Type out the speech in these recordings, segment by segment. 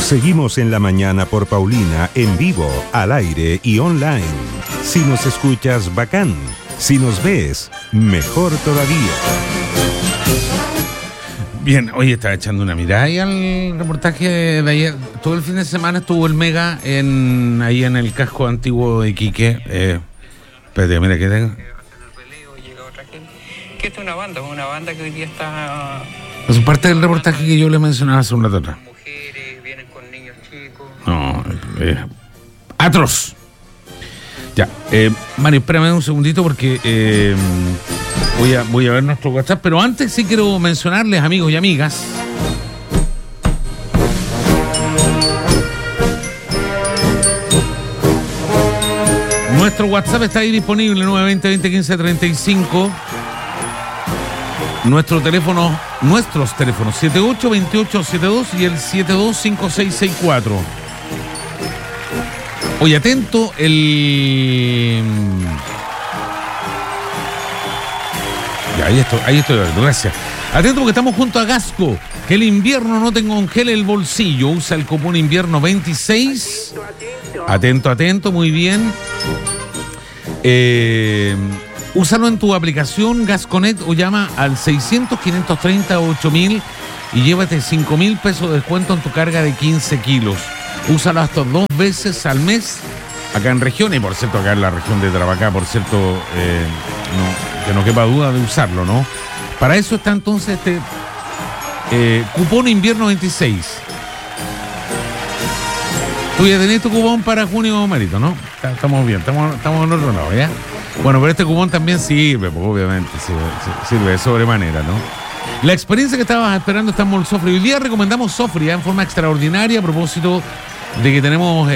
Seguimos en la mañana por Paulina, en vivo, al aire y online. Si nos escuchas, bacán. Si nos ves, mejor todavía. Bien, hoy estaba echando una mirada ahí al reportaje de ayer. Todo el fin de semana estuvo el Mega ahí en el casco antiguo de Iquique. Espérate, mira que tengo. Que esta es una banda que hoy día está... Es parte del reportaje que yo le mencionaba hace un rato atrás. Mujeres, vienen con niños chicos. No, atroz. Ya, Mario, espérame un segundito porque voy a ver nuestro WhatsApp, pero antes sí quiero mencionarles, amigos y amigas, nuestro WhatsApp está ahí disponible, 920-2015-35. Nuestros teléfonos 782872 y el 725664. Oye, atento, Ya, ahí estoy, gracias. Atento porque estamos junto a Gasco. Que el invierno no te congele el bolsillo. Usa el cupón invierno 26. Atento, muy bien. Úsalo en tu aplicación Gasconet o llama al 600-530-8000 y llévate 5,000 pesos de descuento en tu carga de 15 kilos. Úsalo hasta 2 veces al mes acá en región, y por cierto acá en la región de Tarapacá, por cierto, que no quepa duda de usarlo, ¿no? Para eso está entonces este cupón invierno 26. Tú ya tenés tu cupón para junio, Marito, ¿no? Estamos bien, estamos en otro lado, ¿ya? Bueno, pero este cupón también sirve, pues, obviamente, sirve de sobremanera, ¿no? La experiencia que estabas esperando está en Mall Sofri. Hoy día recomendamos Sofri en forma extraordinaria a propósito de que tenemos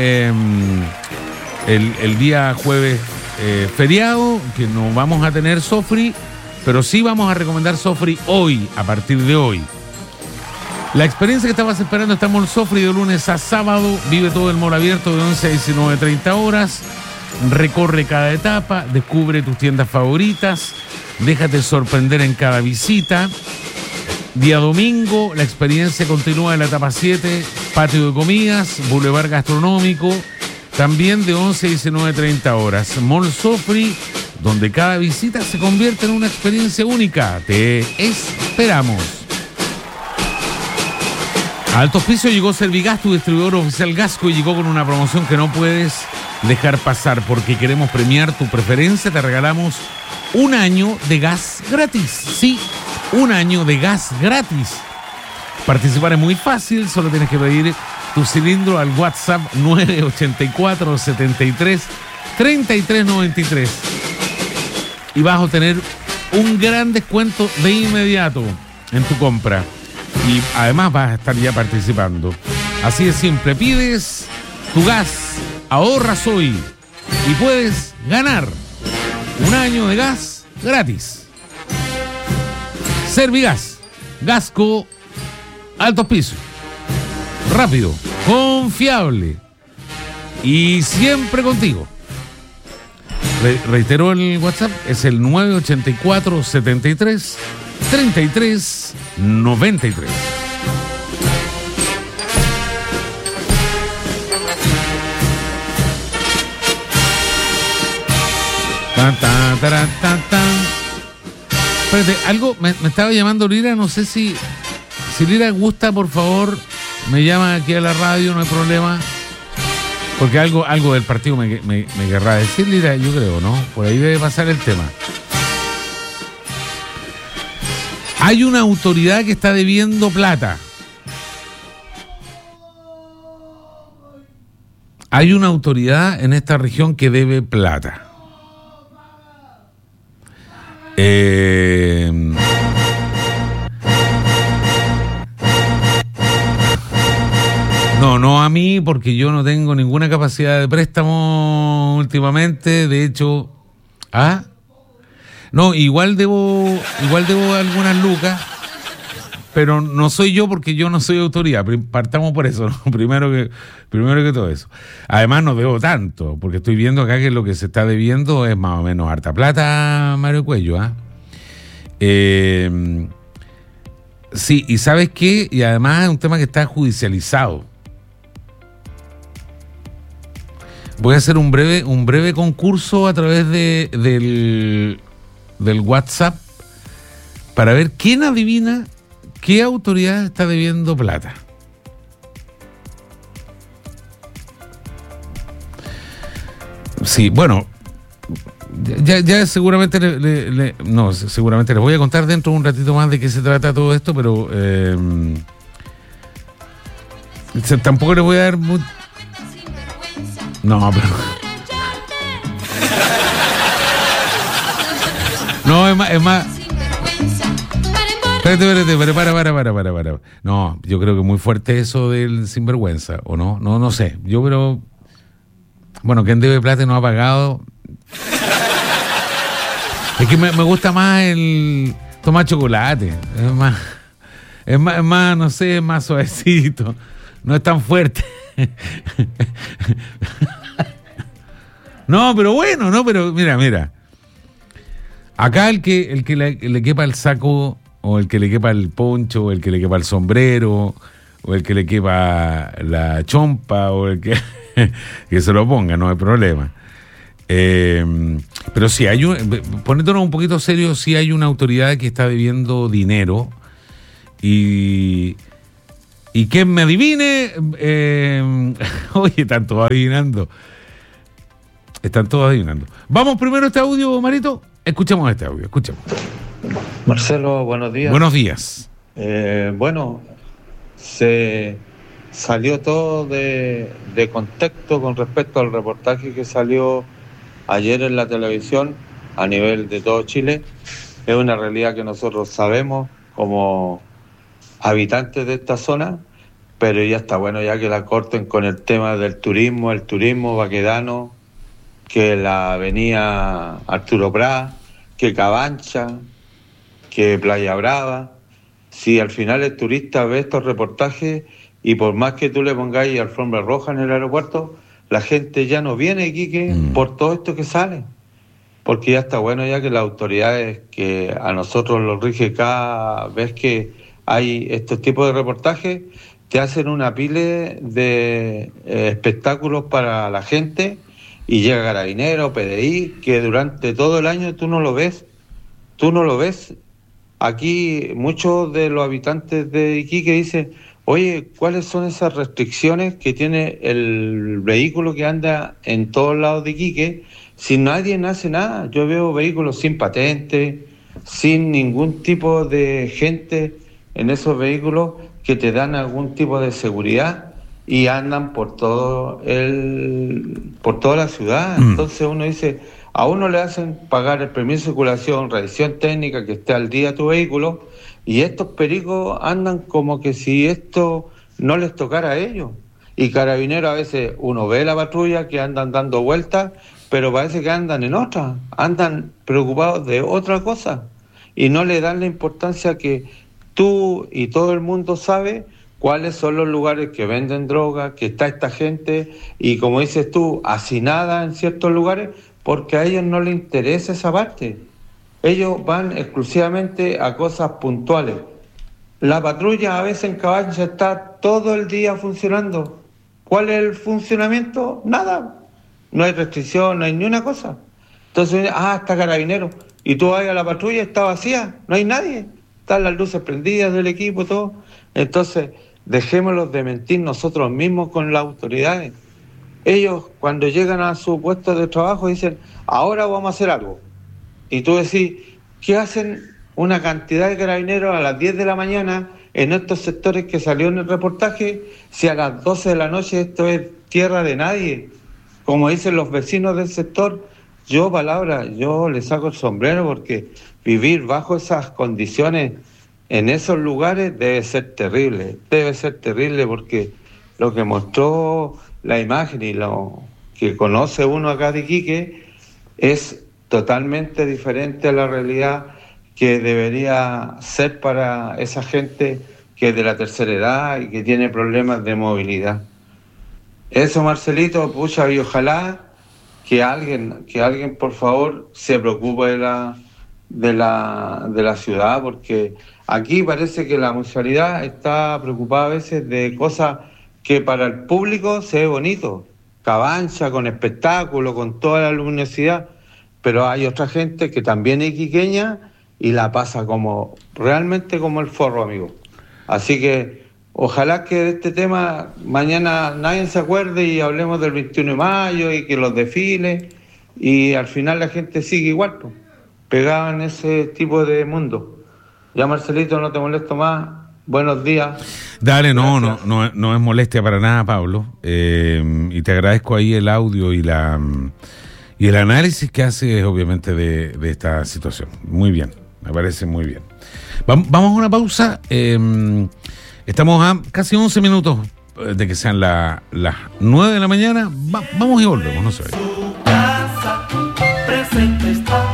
el día jueves feriado, que no vamos a tener Sofri, pero sí vamos a recomendar Sofri hoy, a partir de hoy. La experiencia que estabas esperando está en Mall Sofri de lunes a sábado. Vive todo el mall abierto de 11 a 19:30 horas. Recorre cada etapa, descubre tus tiendas favoritas, déjate sorprender en cada visita. Día domingo, la experiencia continúa en la etapa 7, patio de comidas, bulevar gastronómico, también de 11 a 19:30 horas. Mall Sofri, donde cada visita se convierte en una experiencia única. Te esperamos. A Alto Hospicio llegó Servigas, tu distribuidor oficial Gasco, y llegó con una promoción que no puedes dejar pasar porque queremos premiar tu preferencia. Te regalamos 1 año de gas gratis. Sí, 1 año de gas gratis. Participar es muy fácil, solo tienes que pedir tu cilindro al WhatsApp 984 73 33 93 y vas a obtener un gran descuento de inmediato en tu compra. Y además vas a estar ya participando. Así de simple, pides tu gas, ahorras hoy y puedes ganar 1 año de gas gratis. Servigas, Gasco, Alto Hospicio. Rápido, confiable y siempre contigo. Reitero el WhatsApp, es el 984 73 33 93. Espérate, algo me estaba llamando Lira, no sé si Lira gusta, por favor, me llama aquí a la radio, no hay problema. Porque algo del partido me querrá decir, Lira, yo creo, ¿no? Por ahí debe pasar el tema. Hay una autoridad que está debiendo plata. Hay una autoridad en esta región que debe plata. No a mí, porque yo no tengo ninguna capacidad de préstamo últimamente. De hecho, no, igual debo algunas lucas, pero no soy yo porque yo no soy autoridad. Partamos por eso, ¿no? Primero que todo eso. Además no debo tanto, porque estoy viendo acá que lo que se está debiendo es más o menos harta plata, Mario Cuello, Sí, y ¿sabes qué? Y además es un tema que está judicializado. Voy a hacer un breve concurso a través del WhatsApp para ver quién adivina qué autoridad está debiendo plata. Sí, bueno, ya seguramente seguramente les voy a contar dentro de un ratito más de qué se trata todo esto, pero tampoco les voy a dar no, pero no, es más. Espérate, para. No, yo creo que muy fuerte eso del sinvergüenza, ¿o no? No sé. Pero bueno, quien debe plata y no ha pagado. Es que me gusta más el tomar chocolate. Es más, no sé, es más suavecito. No es tan fuerte. No, pero bueno, pero mira. Acá el que le quepa el saco, o el que le quepa el poncho, o el que le quepa el sombrero, o el que le quepa la chompa, o el que se lo ponga, no hay problema. Pero sí hay poniéndonos un poquito serio, sí hay una autoridad que está debiendo dinero y quien me adivine, oye, están todos adivinando. Vamos primero a este audio, Marito. Escuchemos este audio, Marcelo, buenos días. Buenos días. Bueno, se salió todo de contexto con respecto al reportaje que salió ayer en la televisión a nivel de todo Chile. Es una realidad que nosotros sabemos como habitantes de esta zona, pero ya está bueno ya que la corten con el tema del turismo, el turismo baquedano, que la avenida Arturo Prat, que Cabancha, que Playa Brava. Si al final el turista ve estos reportajes y por más que tú le pongáis alfombra roja en el aeropuerto, la gente ya no viene a Iquique por todo esto que sale. Porque ya está bueno ya que las autoridades que a nosotros los rige cada vez que hay estos tipos de reportajes, te hacen una pile de espectáculos para la gente y llega Carabineros, PDI, que durante todo el año tú no lo ves. Aquí muchos de los habitantes de Iquique dicen, oye, ¿cuáles son esas restricciones que tiene el vehículo que anda en todos lados de Iquique? Si nadie hace nada, yo veo vehículos sin patente, sin ningún tipo de gente en esos vehículos que te dan algún tipo de seguridad y andan por toda la ciudad. Entonces uno dice, a uno le hacen pagar el permiso de circulación, revisión técnica, que esté al día tu vehículo, y estos pericos andan como que si esto no les tocara a ellos. Y Carabineros, a veces uno ve la patrulla que andan dando vueltas, pero parece que andan en otra, andan preocupados de otra cosa y no le dan la importancia que tú y todo el mundo sabe cuáles son los lugares que venden droga, que está esta gente y, como dices tú, hacinada en ciertos lugares, porque a ellos no les interesa esa parte. Ellos van exclusivamente a cosas puntuales. La patrulla a veces en Cabancha está todo el día funcionando. ¿Cuál es el funcionamiento? Nada. No hay restricción, no hay ni una cosa. Entonces, está Carabineros. Y tú vas a la patrulla, está vacía, no hay nadie. Están las luces prendidas del equipo, todo. Entonces, dejémoslos de mentir nosotros mismos con las autoridades. Ellos, cuando llegan a su puesto de trabajo, dicen, ahora vamos a hacer algo. Y tú decís, ¿qué hacen una cantidad de carabineros a las 10 de la mañana en estos sectores que salió en el reportaje, si a las 12 de la noche esto es tierra de nadie? Como dicen los vecinos del sector, yo le saco el sombrero, porque vivir bajo esas condiciones en esos lugares debe ser terrible porque lo que mostró la imagen y lo que conoce uno acá de Iquique es totalmente diferente a la realidad que debería ser para esa gente que es de la tercera edad y que tiene problemas de movilidad. Eso, Marcelito, pucha, y ojalá que alguien por favor se preocupe de la ciudad, porque aquí parece que la municipalidad está preocupada a veces de cosas que para el público se ve bonito, Cabancha, con espectáculo, con toda la luminosidad, pero hay otra gente que también es iquiqueña y la pasa como realmente como el forro, amigo. Así que ojalá que de este tema mañana nadie se acuerde y hablemos del 21 de mayo y que los desfiles, y al final la gente sigue igual, pues, pegada en ese tipo de mundo. Ya, Marcelito, no te molesto más. Buenos días. Dale, no es molestia para nada, Pablo. Y te agradezco ahí el audio y el análisis que haces, obviamente, de esta situación. Muy bien, me parece muy bien. Vamos a una pausa. Estamos a casi 11 minutos de que sean las 9 de la mañana. Vamos y volvemos, no se vayan. Tu casa presente está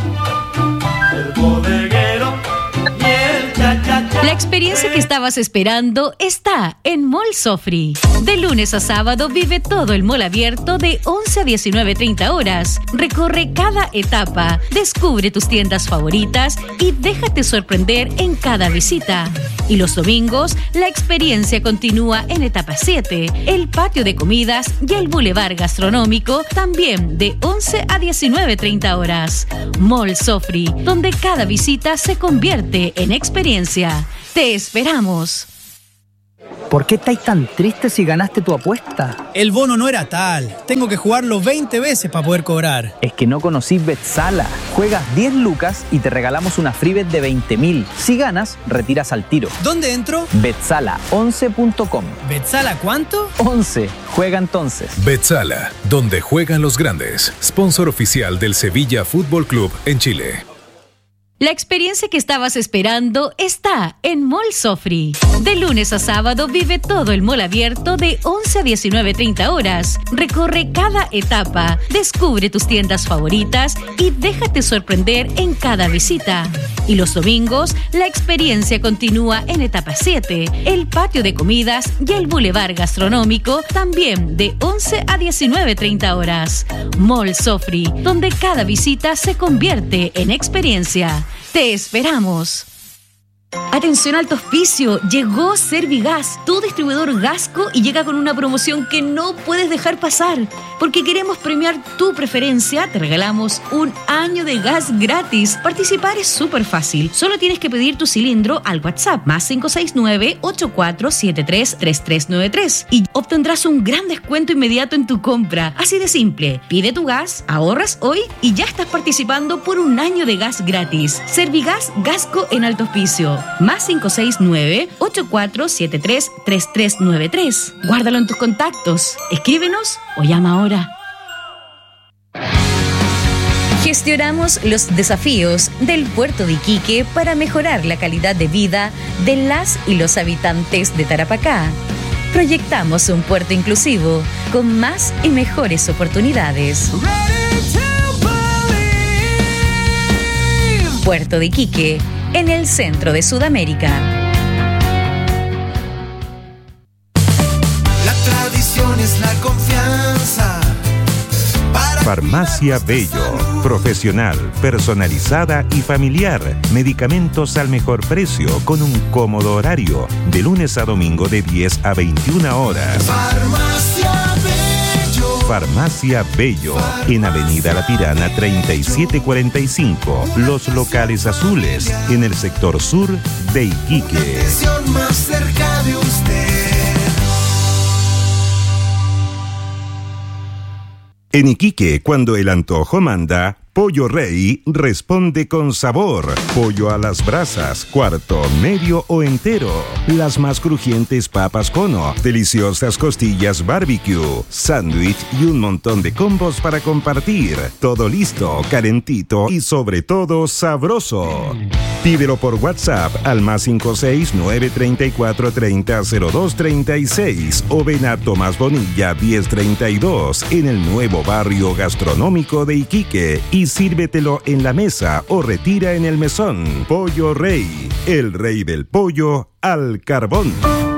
el bodeguero y el cha-cha-cha. La experiencia que estabas esperando está en Mall Sofri. De lunes a sábado vive todo el mall abierto de 11 a 19:30 horas. Recorre cada etapa, descubre tus tiendas favoritas y déjate sorprender en cada visita. Y los domingos, la experiencia continúa en etapa 7, el patio de comidas y el bulevar gastronómico, también de 11 a 19:30 horas. Mall Sofri, donde cada visita se convierte en experiencia. ¡Te esperamos! ¿Por qué estáis tan tristes si ganaste tu apuesta? El bono no era tal. Tengo que jugarlo 20 veces para poder cobrar. Es que no conocís Betsala. Juegas 10 lucas y te regalamos una free bet de 20.000. Si ganas, retiras al tiro. ¿Dónde entro? Betsala11.com. ¿Betsala cuánto? 11. Juega entonces. Betsala, donde juegan los grandes. Sponsor oficial del Sevilla Fútbol Club en Chile. La experiencia que estabas esperando está en Mall Sofri. De lunes a sábado vive todo el mall abierto de 11 a 19:30 horas. Recorre cada etapa, descubre tus tiendas favoritas y déjate sorprender en cada visita. Y los domingos, la experiencia continúa en etapa 7, el patio de comidas y el bulevar gastronómico, también de 11 a 19:30 horas. Mall Sofri, donde cada visita se convierte en experiencia. ¡Te esperamos! Atención, Alto Hospicio, llegó Servigas, tu distribuidor Gasco, y llega con una promoción que no puedes dejar pasar. Porque queremos premiar tu preferencia, te regalamos un año de gas gratis. Participar es súper fácil, solo tienes que pedir tu cilindro al WhatsApp más 569-8473-3393 y obtendrás un gran descuento inmediato en tu compra. Así de simple, pide tu gas, ahorras hoy y ya estás participando por un año de gas gratis. Servigas Gasco en Alto Hospicio. Más 569-8473-3393. Guárdalo en tus contactos. Escríbenos o llama ahora. Gestionamos los desafíos del puerto de Iquique para mejorar la calidad de vida de las y los habitantes de Tarapacá. Proyectamos un puerto inclusivo con más y mejores oportunidades. Puerto de Iquique, en el centro de Sudamérica. La tradición es la confianza. Farmacia Bello, profesional, personalizada y familiar. Medicamentos al mejor precio con un cómodo horario, de lunes a domingo de 10 a 21 horas. Farmacia Bello. Farmacia Bello, en Avenida La Tirana 3745, Los Locales Azules, en el sector sur de Iquique. Atención más cerca de usted. En Iquique, cuando el antojo manda, Pollo Rey responde con sabor. Pollo a las brasas, cuarto, medio o entero. Las más crujientes papas cono, deliciosas costillas barbecue, sándwich y un montón de combos para compartir. Todo listo, calentito y sobre todo sabroso. Pídelo por WhatsApp al más 569-3430-0236 o ven a Tomás Bonilla 1032 en el nuevo barrio gastronómico de Iquique y sírvetelo en la mesa o retira en el mesón. Pollo Rey, el rey del pollo al carbón.